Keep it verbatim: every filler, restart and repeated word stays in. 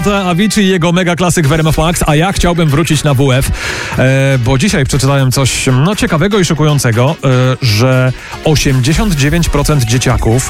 Avicii i jego mega klasyk w R M F Max, a ja chciałbym wrócić na W F, e, bo dzisiaj przeczytałem coś no, ciekawego i szokującego, e, że osiemdziesiąt dziewięć procent dzieciaków